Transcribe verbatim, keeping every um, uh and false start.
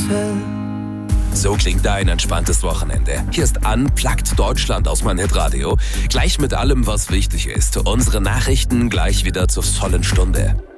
Hotel. So klingt ein entspanntes Wochenende. Hier ist Unplugged Deutschland aus mein Hitradio. Gleich mit allem, was wichtig ist. Unsere Nachrichten gleich wieder zur vollen Stunde.